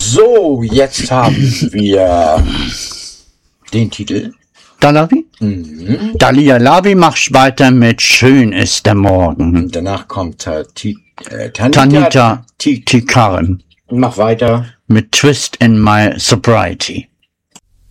So, jetzt haben wir den Titel. Dalabi? Dalia Labi macht weiter mit Schön ist der Morgen. Danach kommt Tanita Tikarim Mach weiter. mit Twist in My Sobriety.